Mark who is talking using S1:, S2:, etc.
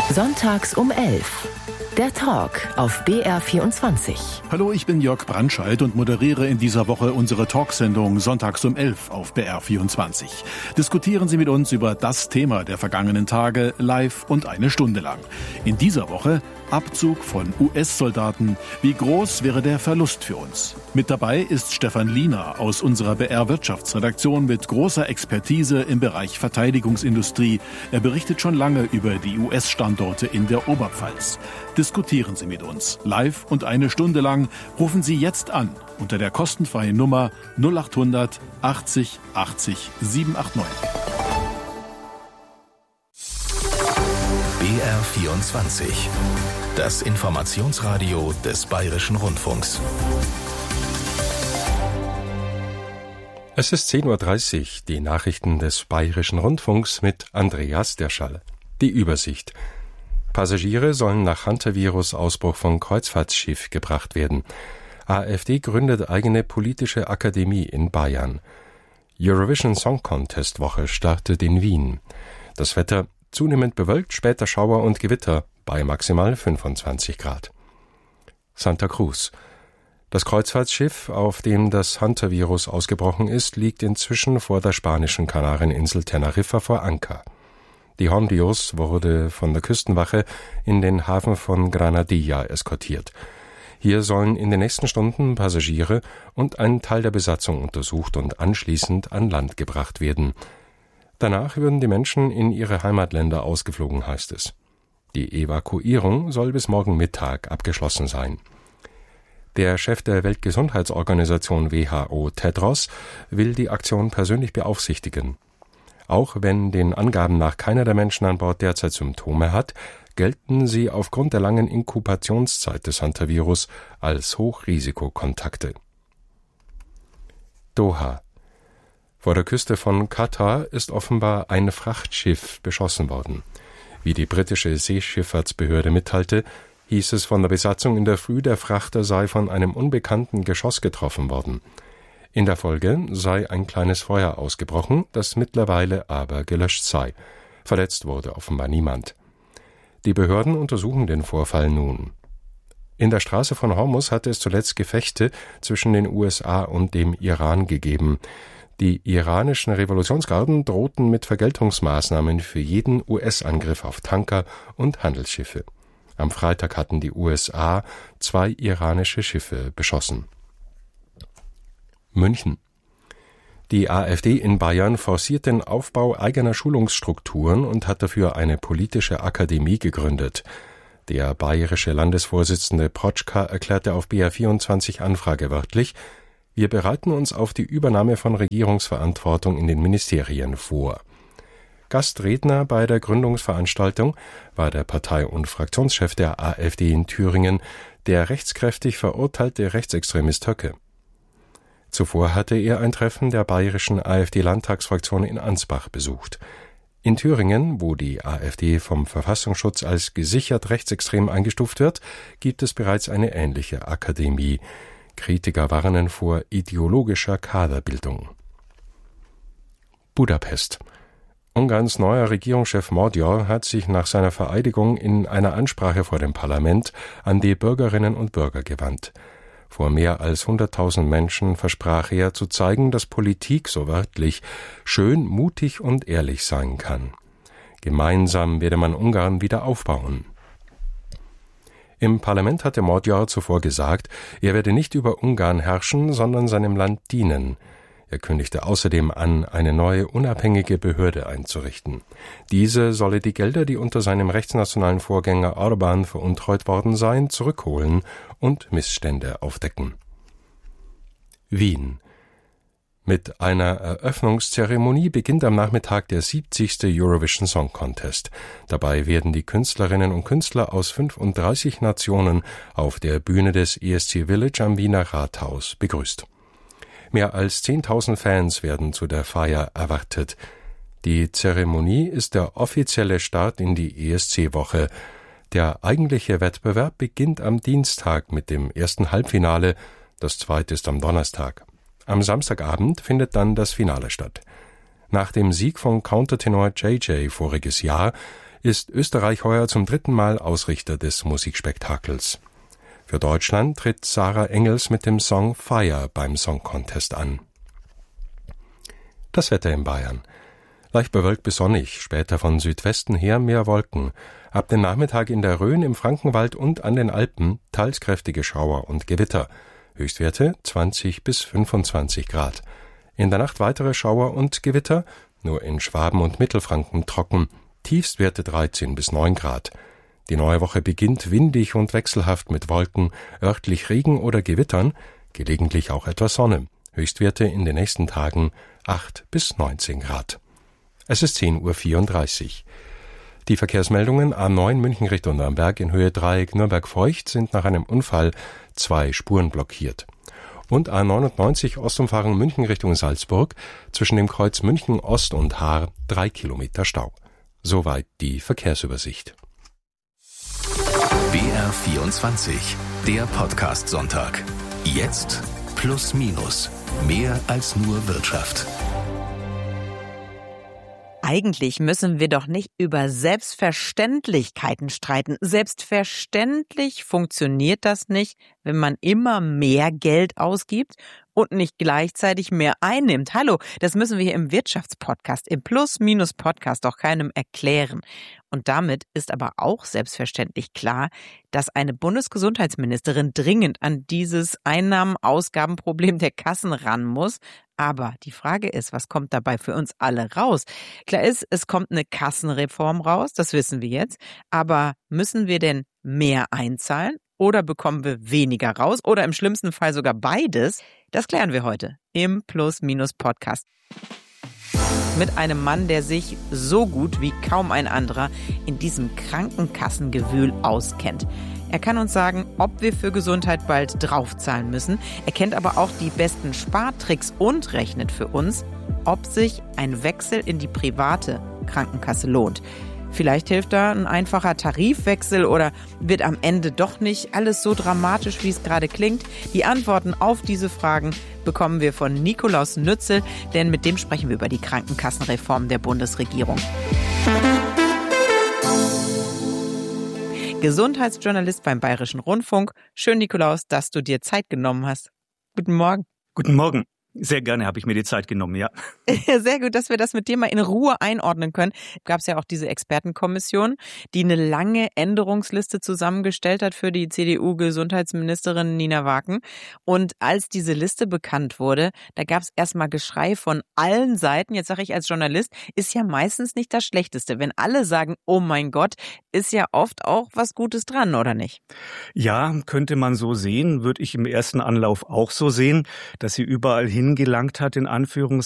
S1: Sonntags um 11. Der Talk auf BR24.
S2: Hallo, ich bin Jörg Brandscheid und moderiere in dieser Woche unsere Talksendung Sonntags um 11 auf BR24. Diskutieren Sie mit uns über das Thema der vergangenen Tage live und eine Stunde lang. In dieser Woche Abzug von US-Soldaten. Wie groß wäre der Verlust für uns? Mit dabei ist Stefan Liener aus unserer BR-Wirtschaftsredaktion mit großer Expertise im Bereich Verteidigungsindustrie. Er berichtet schon lange über die US-Standorte in der Oberpfalz. Diskutieren Sie mit uns. Live und eine Stunde lang. Rufen Sie jetzt an unter der kostenfreien Nummer 0800 80 80 789.
S3: BR24. Das Informationsradio des Bayerischen Rundfunks.
S4: Es ist 10:30 Uhr, die Nachrichten des Bayerischen Rundfunks mit Andreas Derschall. Die Übersicht. Passagiere sollen nach Hantavirus-Ausbruch von Kreuzfahrtschiff gebracht werden. AfD gründet eigene politische Akademie in Bayern. Eurovision Song Contest Woche startet in Wien. Das Wetter zunehmend bewölkt, später Schauer und Gewitter bei maximal 25 Grad. Santa Cruz. Das Kreuzfahrtschiff, auf dem das Hantavirus ausgebrochen ist, liegt inzwischen vor der spanischen Kanareninsel Teneriffa vor Anker. Die Hondios wurde von der Küstenwache in den Hafen von Granadilla eskortiert. Hier sollen in den nächsten Stunden Passagiere und ein Teil der Besatzung untersucht und anschließend an Land gebracht werden. Danach würden die Menschen in ihre Heimatländer ausgeflogen, heißt es. Die Evakuierung soll bis morgen Mittag abgeschlossen sein. Der Chef der Weltgesundheitsorganisation WHO, Tedros, will die Aktion persönlich beaufsichtigen. Auch wenn den Angaben nach keiner der Menschen an Bord derzeit Symptome hat, gelten sie aufgrund der langen Inkubationszeit des Hantavirus als Hochrisikokontakte. Doha. Vor der Küste von Katar ist offenbar ein Frachtschiff beschossen worden. Wie die britische Seeschifffahrtsbehörde mitteilte, hieß es von der Besatzung in der Früh, der Frachter sei von einem unbekannten Geschoss getroffen worden. In der Folge sei ein kleines Feuer ausgebrochen, das mittlerweile aber gelöscht sei. Verletzt wurde offenbar niemand. Die Behörden untersuchen den Vorfall nun. In der Straße von Hormuz hatte es zuletzt Gefechte zwischen den USA und dem Iran gegeben. Die iranischen Revolutionsgarden drohten mit Vergeltungsmaßnahmen für jeden US-Angriff auf Tanker und Handelsschiffe. Am Freitag hatten die USA 2 iranische Schiffe beschossen. München. Die AfD in Bayern forciert den Aufbau eigener Schulungsstrukturen und hat dafür eine politische Akademie gegründet. Der bayerische Landesvorsitzende Protschka erklärte auf BR24 Anfrage wörtlich: Wir bereiten uns auf die Übernahme von Regierungsverantwortung in den Ministerien vor. Gastredner bei der Gründungsveranstaltung war der Partei- und Fraktionschef der AfD in Thüringen, der rechtskräftig verurteilte Rechtsextremist Höcke. Zuvor hatte er ein Treffen der bayerischen AfD-Landtagsfraktion in Ansbach besucht. In Thüringen, wo die AfD vom Verfassungsschutz als gesichert rechtsextrem eingestuft wird, gibt es bereits eine ähnliche Akademie. Kritiker warnen vor ideologischer Kaderbildung. Budapest. Ungarns neuer Regierungschef Magyar hat sich nach seiner Vereidigung in einer Ansprache vor dem Parlament an die Bürgerinnen und Bürger gewandt. Vor mehr als 100.000 Menschen versprach er, zu zeigen, dass Politik, so wörtlich, schön, mutig und ehrlich sein kann. Gemeinsam werde man Ungarn wieder aufbauen. Im Parlament hatte Magyar zuvor gesagt, er werde nicht über Ungarn herrschen, sondern seinem Land dienen. Er kündigte außerdem an, eine neue unabhängige Behörde einzurichten. Diese solle die Gelder, die unter seinem rechtsnationalen Vorgänger Orbán veruntreut worden seien, zurückholen und Missstände aufdecken. Wien. Mit einer Eröffnungszeremonie beginnt am Nachmittag der 70. Eurovision Song Contest. Dabei werden die Künstlerinnen und Künstler aus 35 Nationen auf der Bühne des ESC Village am Wiener Rathaus begrüßt. Mehr als 10.000 Fans werden zu der Feier erwartet. Die Zeremonie ist der offizielle Start in die ESC-Woche. Der eigentliche Wettbewerb beginnt am Dienstag mit dem ersten Halbfinale, das zweite ist am Donnerstag. Am Samstagabend findet dann das Finale statt. Nach dem Sieg von Countertenor JJ voriges Jahr ist Österreich heuer zum 3. Mal Ausrichter des Musikspektakels. Für Deutschland tritt Sarah Engels mit dem Song Fire beim Song Contest an. Das Wetter in Bayern. Leicht bewölkt bis sonnig, später von Südwesten her mehr Wolken. Ab dem Nachmittag in der Rhön, im Frankenwald und an den Alpen teils kräftige Schauer und Gewitter. Höchstwerte 20 bis 25 Grad. In der Nacht weitere Schauer und Gewitter, nur in Schwaben und Mittelfranken trocken. Tiefstwerte 13 bis 9 Grad. Die neue Woche beginnt windig und wechselhaft mit Wolken, örtlich Regen oder Gewittern, gelegentlich auch etwas Sonne. Höchstwerte in den nächsten Tagen 8 bis 19 Grad. Es ist 10:34 Uhr. Die Verkehrsmeldungen A9 München Richtung Nürnberg in Höhe Dreieck Nürnberg-Feucht sind nach einem Unfall 2 Spuren blockiert. Und A99 Ostumfahrung München Richtung Salzburg zwischen dem Kreuz München Ost und Haar 3 Kilometer Stau. Soweit die Verkehrsübersicht.
S3: BR24, der Podcast-Sonntag. Jetzt plus minus. Mehr als nur Wirtschaft.
S5: Eigentlich müssen wir doch nicht über Selbstverständlichkeiten streiten. Selbstverständlich funktioniert das nicht, wenn man immer mehr Geld ausgibt und nicht gleichzeitig mehr einnimmt. Hallo, das müssen wir hier im Wirtschaftspodcast, im Plus-Minus-Podcast doch keinem erklären. Und damit ist aber auch selbstverständlich klar, dass eine Bundesgesundheitsministerin dringend an dieses Einnahmen-Ausgaben-Problem der Kassen ran muss. Aber die Frage ist, was kommt dabei für uns alle raus? Klar ist, es kommt eine Kassenreform raus, das wissen wir jetzt. Aber müssen wir denn mehr einzahlen? Oder bekommen wir weniger raus? Oder im schlimmsten Fall sogar beides? Das klären wir heute im Plus-Minus-Podcast. Mit einem Mann, der sich so gut wie kaum ein anderer in diesem Krankenkassengewühl auskennt. Er kann uns sagen, ob wir für Gesundheit bald draufzahlen müssen. Er kennt aber auch die besten Spartricks und rechnet für uns, ob sich ein Wechsel in die private Krankenkasse lohnt. Vielleicht hilft da ein einfacher Tarifwechsel oder wird am Ende doch nicht alles so dramatisch, wie es gerade klingt? Die Antworten auf diese Fragen bekommen wir von Nikolaus Nützel, denn mit dem sprechen wir über die Krankenkassenreform der Bundesregierung. Gesundheitsjournalist beim Bayerischen Rundfunk. Schön, Nikolaus, dass du dir Zeit genommen hast. Guten Morgen.
S6: Guten Morgen. Sehr gerne habe ich mir die Zeit genommen, ja.
S5: Sehr gut, dass wir das mit dir mal in Ruhe einordnen können. Gab es ja auch diese Expertenkommission, die eine lange Änderungsliste zusammengestellt hat für die CDU-Gesundheitsministerin Nina Waken. Und als diese Liste bekannt wurde, da gab es erstmal Geschrei von allen Seiten. Jetzt sage ich als Journalist, ist ja meistens nicht das Schlechteste. Wenn alle sagen, oh mein Gott, ist ja oft auch was Gutes dran, oder nicht?
S6: Ja, könnte man so sehen, würde ich im ersten Anlauf auch so sehen, dass sie überall hingelangt hat, in Anführungszeichen.